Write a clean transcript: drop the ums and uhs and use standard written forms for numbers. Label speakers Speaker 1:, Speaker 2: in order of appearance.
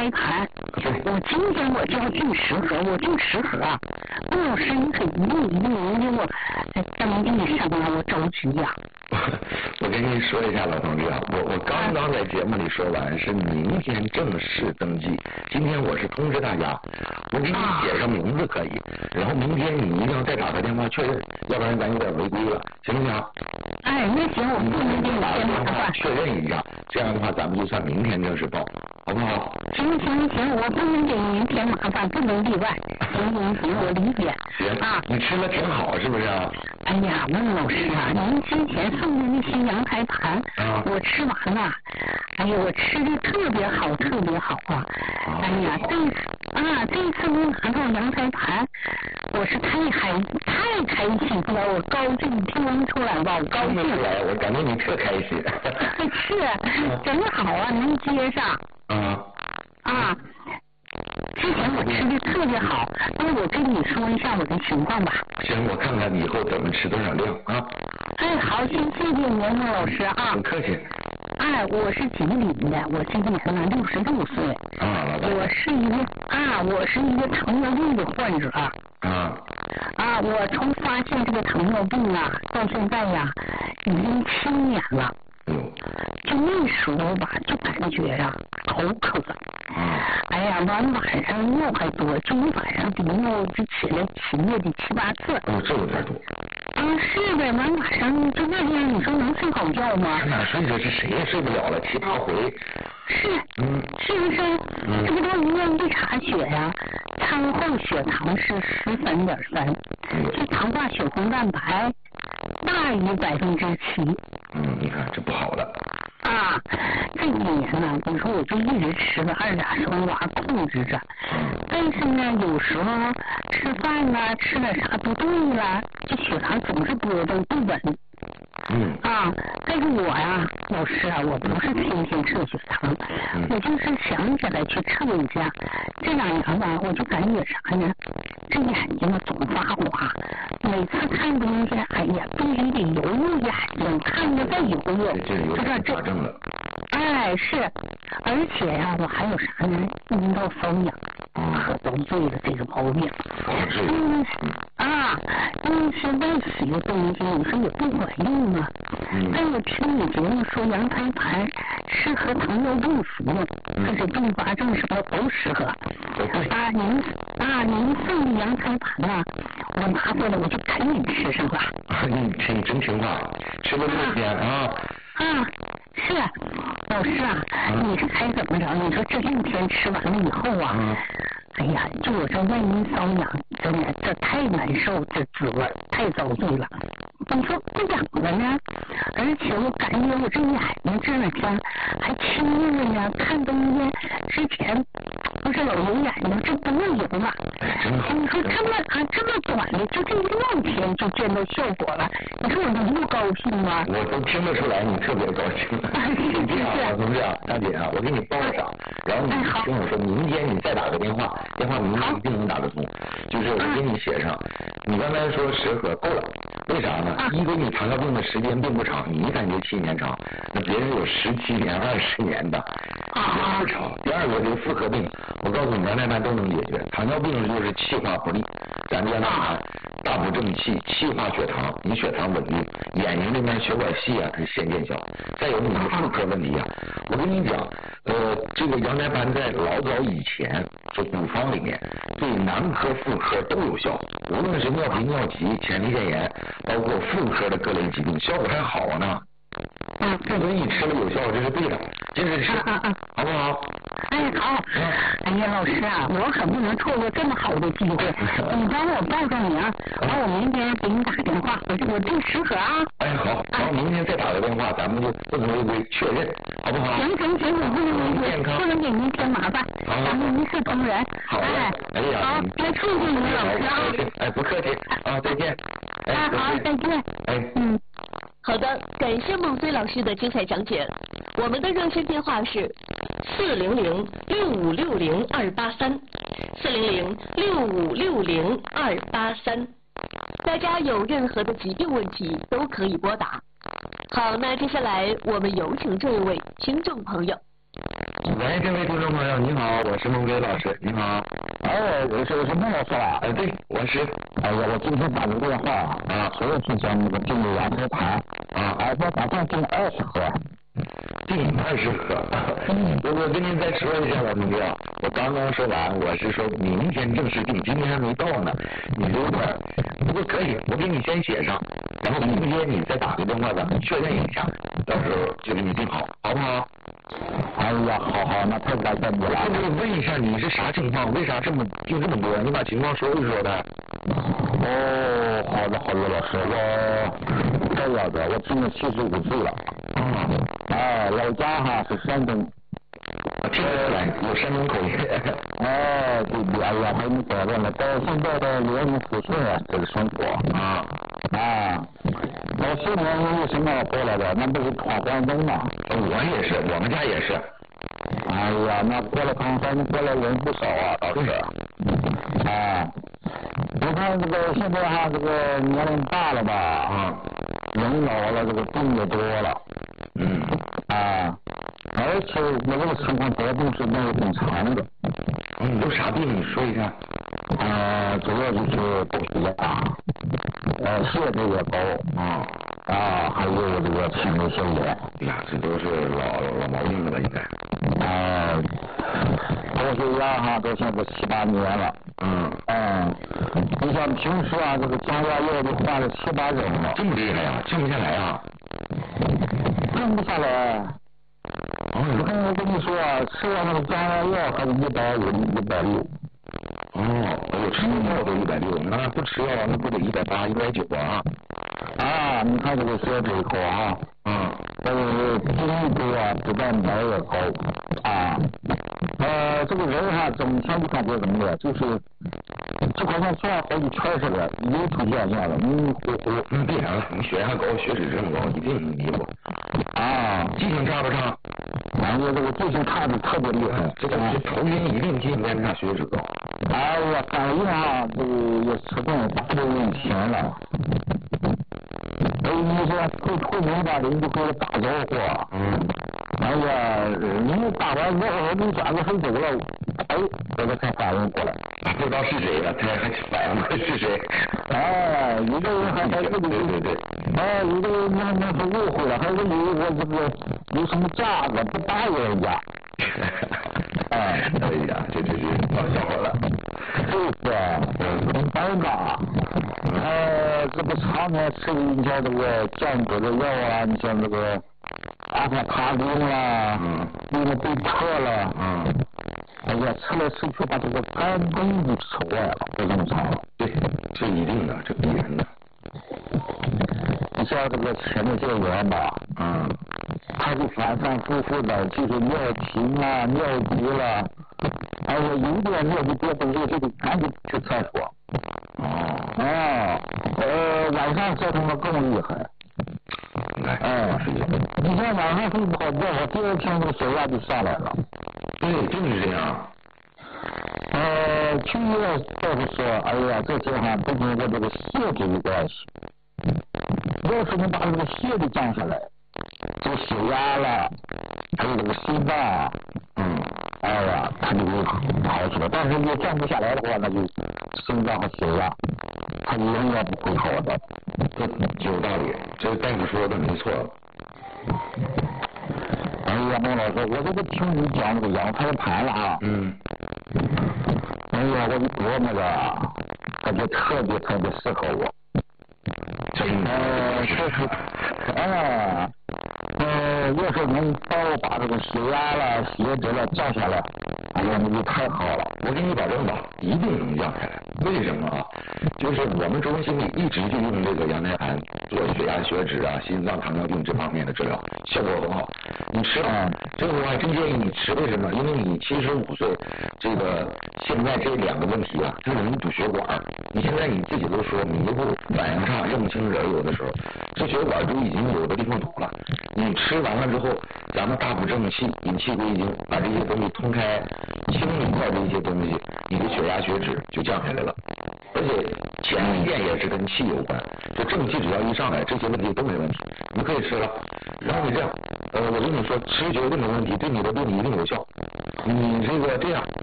Speaker 1: 胎盘，我今天我就要进食盒，我进食盒，陆老师你可一定给我登记上啊，我着急呀。
Speaker 2: 我跟您说一下，老同志啊，我刚刚在节目里说完，是明天正式登记。今天我是通知大家，我给你写上名字可以，然后明天你一定要再打个电话确认，要不然咱有点违规了，行不行？
Speaker 1: 哎，那行，我不能给你
Speaker 2: 打个
Speaker 1: 添麻烦。
Speaker 2: 电话确认一下，这样的话咱们就算明天正式报，好不好？
Speaker 1: 行，我不能给您添麻烦，不能例外。行，我理解。
Speaker 2: 行
Speaker 1: 啊，
Speaker 2: 你吃的挺好，是不是啊？
Speaker 1: 哎呀，温老师啊，您之前送的那些羊胎盘，我吃完了。哎呀，我吃的特别好，特别好啊！哎呀，这次我拿到羊胎盘，我是太开心了，我高兴听不出来吧，我高兴。
Speaker 2: 我感觉你特开心。
Speaker 1: 是，真好啊，能接上。之前我吃的特别好，那我跟你说一下我的情况吧。
Speaker 2: 行，我看看以后怎么吃多少量啊。
Speaker 1: 哎，好，先谢谢您，孟老师啊。
Speaker 2: 不客气。
Speaker 1: 哎，我是吉林的，我今年呢66岁。我是一个糖尿病的患者。我从发现这个糖尿病啊，到现在呀，已经7年了。就那时候吧，就感觉呀，口渴。哎呀，晚上尿还多，就一晚上得尿就起来起夜的7、8次。
Speaker 2: 这有点多。
Speaker 1: 是呗，晚上就那样，你说能睡好觉吗？
Speaker 2: 哪睡着是谁也睡不了了，7、8回。
Speaker 1: 是不是？这不到医院一查血呀，餐后血糖是13.3，这糖化血红蛋白大于7%。
Speaker 2: 你看这不好了。
Speaker 1: 这几年呢，你说我就一直吃个2甲双胍控制着，但是呢，有时候吃饭呢，吃点啥不对了，这血糖总是波动不稳。但是我呀，老师啊，我不是天天测血糖，我就是想起来去测一下。这2年吧，我就感觉啥呢？这眼睛总发花，每次看东西，哎呀，必须得揉揉眼睛，看着再揉揉。
Speaker 2: 这有点发症了。
Speaker 1: 是，而且呀，我还有啥呢？阴道瘙痒，可都对了这个毛病。现在使的东西，你说也不管用啊。但我听你节目说羊胎盘适合糖尿病服用，可是并发症是不是都适合？您送的羊胎盘啊，我拿回来我就赶紧吃上了。
Speaker 2: 你真听话，吃了6天啊。
Speaker 1: 是，老师啊，你是猜怎么着？你说这6天吃完了以后啊，哎呀，就我这外阴瘙痒，真的这太难受，这滋味太遭罪了。你说不痒了呢，而且我感觉我这眼睛这两天还青了呀，看东西之前不是老有眼睛，这不会有了。你说这么短的，就这6天就见到效果了，你说我能不高兴吗？
Speaker 2: 我都听得出来你特别高兴。是这样，老同志啊，大姐啊，我给你报上，然后你听我说，明天你再打个电话明天一定能打得通。就是我给你写上，你刚才说10盒够了，为啥呢？一个你糖尿病的时间并不长，你感觉7年长，那别人有17年、20年的，不长。第二个就是妇科病，我告诉你，羊胎盘都能解决。糖尿病就是气化不利，咱们羊胎盘大补正气，气化血糖，你血糖稳定，眼睛这边血管细啊，它先见效。再有你的妇科问题啊，我跟你讲，这个羊胎盘在老早以前，就古方里面对男科、妇科都有效，无论是尿频、尿急、前列腺炎，包括妇科的各类疾病，效果还好呢。这东西吃了有效，这是对的，接着吃，好不好？
Speaker 1: 好。哎呀，老师啊，我可不能错过这么好的机会，你帮我报上名，我明天给你打电话，我定10盒啊。
Speaker 2: 好，然后明天再打个电话，咱们就不能违规，确认，好不好？
Speaker 1: 行，我不能违规，不能给您添麻烦，咱们一视同仁。
Speaker 2: 好，
Speaker 1: 好，那谢谢您老师啊。
Speaker 2: 不客气啊，再见。
Speaker 1: 好，再见。
Speaker 3: 好的，感谢孟飞老师的精彩讲解。我们的热线电话是400-6560-283，400-6560-283。大家有任何的疾病问题都可以拨打。好，那接下来我们有请这一位听众朋友。
Speaker 2: 喂，这位听众朋友，你好，我是孟飞老师，你好。
Speaker 4: 我是孟老师吧？
Speaker 2: 对，我是。
Speaker 4: 我今天打个电话啊，所有是讲那个订阳台盘我打算订20盒。
Speaker 2: 订20盒。我跟您再说一下，我们哥，我刚刚说完，我是说明天正式订，今天还没到呢，你留点。不过可以，我给你先写上，然后明天你再打个电话，咱们确认一下，到时候就给你订好，好不好？
Speaker 4: 哎呀，好，那太感谢你了。
Speaker 2: 我问一下，你是啥情况？为啥订这么多？你把情况说一说呗。
Speaker 4: 好的，老师，我这样的，我今年75岁了。老家是山东。
Speaker 2: 听得出来有山东口音。
Speaker 4: 对，哎呀，还没改变了，到现在的辽宁抚顺这个生活。到去年为什么过来的？那不是闯关东吗？
Speaker 2: 我也是，我们家也是。
Speaker 4: 哎呀，那过来闯关东过来人不少啊，倒是。你看这个现在这个年龄大了吧，人老了，这个病也多了。而且我这个情况得病是那个挺长的。
Speaker 2: 你有啥病？你说一下。
Speaker 4: 主要就是高血压，血脂也高。还有这个前列腺炎。
Speaker 2: 这都是老毛病了吧？应该。
Speaker 4: 高血压到现在7、8年了。你像平时这个降压药都换了7、8种了。
Speaker 2: 这么厉害呀？降不下来啊？
Speaker 4: 降不下来。我跟你说吃了那个降压药还是150、160。
Speaker 2: 我吃药都160，那不吃药那不得180、190啊？
Speaker 4: 你看这个血脂高这个精力高脂蛋白也高这个人整天就感觉怎么的，就好像转好几圈似的，油出现象了，迷迷糊糊。
Speaker 2: 必然了，你血压高，血脂这么高，一定迷糊。记性差不差？
Speaker 4: 我这个记性差的特别厉害，
Speaker 2: 这头晕一定记性差，血脂高。
Speaker 4: 我反应这个也吃顿8多以前了。你说出门吧，人就给我打招呼。人打完之后，你转个身走了，我才反应过来，
Speaker 2: 不知道是谁了，他还反应过来是谁。
Speaker 4: 有的人还自己
Speaker 2: 对。
Speaker 4: 有的人那是误会了，还以为我这个有什么架子不答应人家。
Speaker 2: 哎呀，这是搞笑话了。
Speaker 4: 很尴尬。这不常年吃你像这个降脂的药你像这个阿法他汀啦，对特了。吃来吃去把这个肝功就吃坏了，就这么长了。
Speaker 2: 对，这一定的，这必然的。
Speaker 4: 你像这个前列腺炎吧，它就反复的，就是尿频尿急了，有点尿就多东西就得赶紧去厕所。晚上折腾的更厉害。你像晚上睡不好觉，第二天这个血压就上来了。
Speaker 2: 对，就是这样。
Speaker 4: 去医院大夫说，这些都跟我这个血脂有关系。要是能把这个血脂降下来，这个血压了，还有这个心脏，它就会好起来。但是你降不下来的话，那就心脏和血压，它永远不会好的。
Speaker 2: 这有道理，这大夫说的没错。
Speaker 4: 孟老师，我这个听你讲这个羊胎盘了我就琢磨着，感觉特别适合我。要是能帮我把这个血压了、血脂了降下来，那就太好了。
Speaker 2: 我给你保证吧，一定能降下来。为什么就是我们中心里一直就用这个羊胎盘做血压、血脂心脏、糖尿病这方面的治疗，效果很好。你吃这个我还真建议你吃，为什么？因为你75岁，这个现在这2个问题它容易堵血管。你现在你自己都说迷糊、反应差、认不清人，有的时候这血管都已经有的地方堵了。你吃完了之后，咱们大补正气、引气归经，把这些东西通开、清理掉这些东西，你的血压、血脂就降下来了。而且前列腺也是跟气有关，就正气只要一上来，这些问题都没问题，你可以吃了。然后你这样， 我跟你说，持久这个问题对你的病一定有效。你这样，